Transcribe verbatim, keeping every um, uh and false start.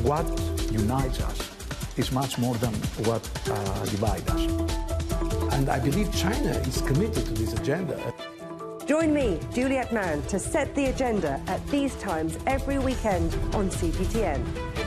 what unites us is much more than what uh, divides us. And I believe China is committed to this agenda. Join me, Juliette Mann, to set the agenda at these times every weekend on C P T N.